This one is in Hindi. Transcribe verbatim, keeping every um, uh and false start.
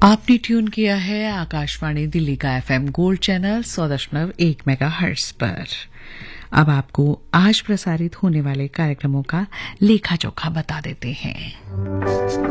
आपने ट्यून किया है आकाशवाणी दिल्ली का एफएम गोल्ड चैनल सौ दशमलव एक मेगाहर्ट्ज पर। अब आपको आज प्रसारित होने वाले कार्यक्रमों का लेखा जोखा बता देते हैं।